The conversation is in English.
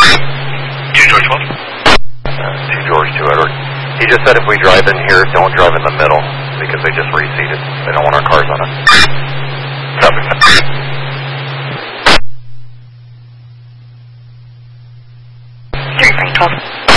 2 George 12. 2 George 2 Edward. He just said if we drive in here, don't drive in the middle because they just reseated. They don't want our cars on it. Copy. Frank 12.